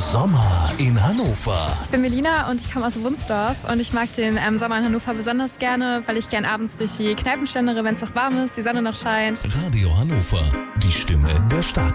Sommer in Hannover. Ich bin Melina und ich komme aus Wunsdorf und ich mag den Sommer in Hannover besonders gerne, weil ich gern abends durch die Kneipen schlendere, wenn es noch warm ist, die Sonne noch scheint. Radio Hannover, die Stimme der Stadt.